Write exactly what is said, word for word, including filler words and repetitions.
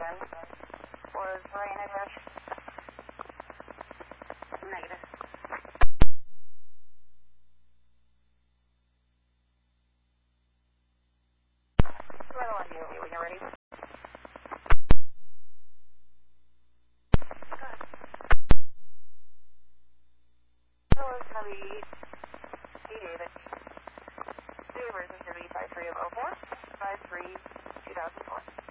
ten. Was rain and rush? Negative. Weather one, D O V, when you're ready. Good. So it's going to be D David. David is going to be five three of oh four, five three two thousand four.